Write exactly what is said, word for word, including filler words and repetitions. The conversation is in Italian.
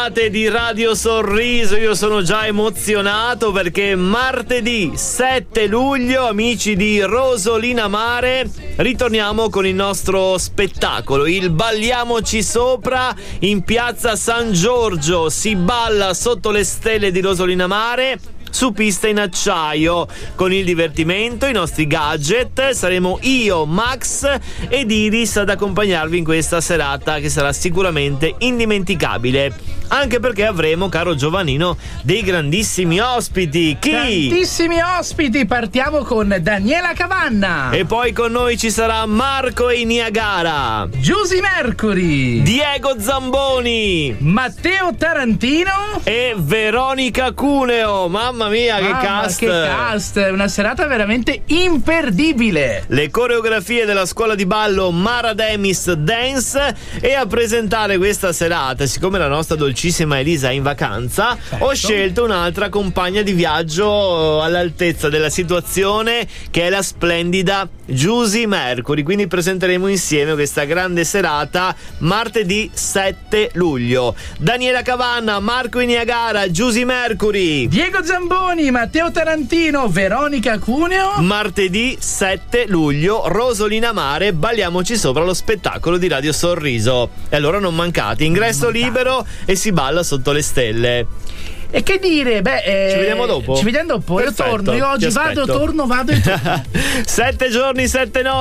puntate di Radio Sorriso. Io sono già emozionato perché martedì sette luglio, amici di Rosolina Mare, ritorniamo con il nostro spettacolo, il Balliamoci Sopra in piazza San Giorgio. Si balla sotto le stelle di Rosolina Mare, su pista in acciaio, con il divertimento, i nostri gadget. Saremo io, Max ed Iris ad accompagnarvi in questa serata che sarà sicuramente indimenticabile, anche perché avremo, caro Giovannino, dei grandissimi ospiti. Chi? Tantissimi ospiti. Partiamo con Daniela Cavanna, E poi con noi ci sarà Marco e Niagara, Giusy Mercury, Diego Zamboni, Matteo Tarantino e Veronica Cuneo. Mamma mia, che Mamma, cast! che cast! Una serata veramente imperdibile. Le coreografie della scuola di ballo Mara Demis Dance. E a presentare questa serata, siccome la nostra dolcissima Elisa è in vacanza, certo, ho scelto un'altra compagna di viaggio all'altezza della situazione, che è la splendida Giusy Mercury. Quindi presenteremo insieme questa grande serata martedì sette luglio. Daniela Cavanna, Marco Niagara, Giusy Mercury, Diego Zamboni, Matteo Tarantino, Veronica Cuneo. martedì sette luglio, Rosolina Mare, balliamoci sopra, lo spettacolo di Radio Sorriso. E allora non mancate, ingresso libero e si balla sotto le stelle. E che dire, beh, eh, Ci vediamo dopo? Ci vediamo dopo. Perfetto, Io torno, io oggi ti vado, aspetto. torno, vado e torno. Sette giorni, sette notti.